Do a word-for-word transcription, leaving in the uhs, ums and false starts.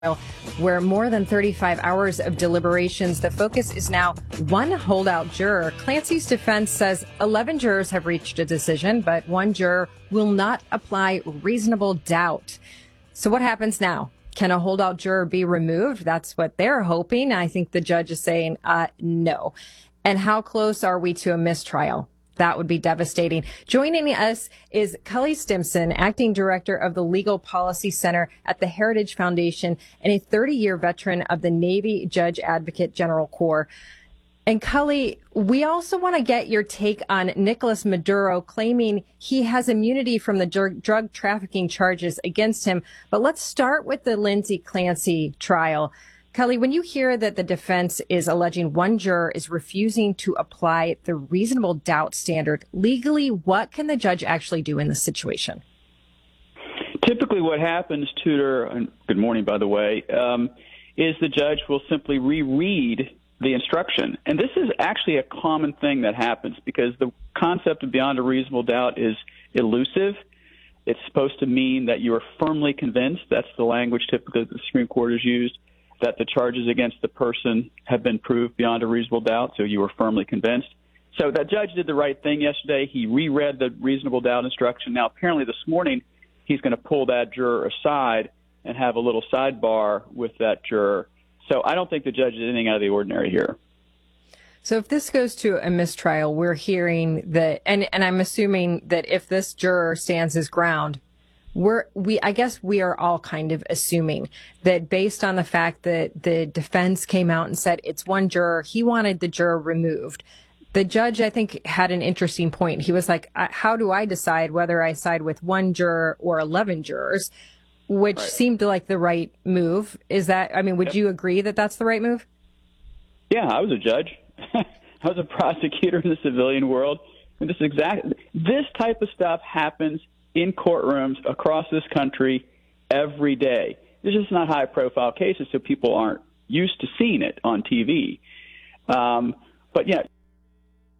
where more than thirty-five hours of deliberations, the focus is now one holdout juror. Clancy's defense says eleven jurors have reached a decision, but one juror will not apply reasonable doubt. So what happens now? Can a holdout juror be removed? That's what they're hoping. I think the judge is saying uh, no. And how close are we to a mistrial? That would be devastating. Joining us is Cully Stimson, acting director of the Legal Policy Center at the Heritage Foundation and a thirty-year veteran of the Navy Judge Advocate General Corps. And Cully, we also want to get your take on Nicolas Maduro claiming he has immunity from the drug, drug trafficking charges against him. But let's start with the Lindsay Clancy trial. Cully, when you hear that the defense is alleging one juror is refusing to apply the reasonable doubt standard, legally, what can the judge actually do in this situation? Typically what happens, Tudor, and good morning, by the way, um, is the judge will simply reread the instruction. And this is actually a common thing that happens because the concept of beyond a reasonable doubt is elusive. It's supposed to mean that you are firmly convinced. That's the language typically the Supreme Court has used, that the charges against the person have been proved beyond a reasonable doubt, so you were firmly convinced. So that judge did the right thing yesterday. He reread the reasonable doubt instruction. Now, apparently this morning, he's going to pull that juror aside and have a little sidebar with that juror. So I don't think the judge did anything out of the ordinary here. So if this goes to a mistrial, we're hearing that, and, and I'm assuming that if this juror stands his ground, We're, we, I guess we are all kind of assuming that based on the fact that the defense came out and said it's one juror, he wanted the juror removed. The judge, I think, had an interesting point. He was like, how do I decide whether I side with one juror or eleven jurors, which right. seemed like the right move. Is that, I mean, would yep. you agree that that's the right move? Yeah, I was a judge. I was a prosecutor in the civilian world. And this exactly, this type of stuff happens in courtrooms across this country every day. This is not high-profile cases, so people aren't used to seeing it on T V. Um, but, yeah,